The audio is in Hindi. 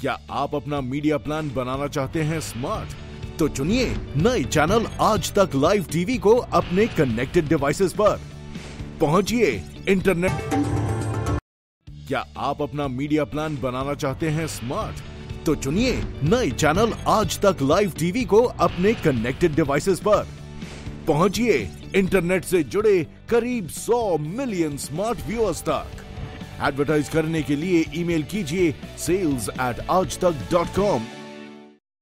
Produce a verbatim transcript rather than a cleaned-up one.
क्या आप अपना मीडिया प्लान बनाना चाहते हैं स्मार्ट? तो चुनिए नए चैनल आज तक लाइव टीवी को अपने कनेक्टेड डिवाइसेस पर। पहुंचिए इंटरनेट। क्या आप अपना मीडिया प्लान बनाना चाहते हैं स्मार्ट? तो चुनिए नए चैनल आज तक लाइव टीवी को अपने कनेक्टेड डिवाइसेस पर। पहुंचिए इंटरनेट से जुड़े करीब सौ मिलियन स्मार्ट व्यूअर्स तक। एडवर्टाइज करने के लिए ईमेल कीजिए सेल्स एट आज तक डॉट कॉम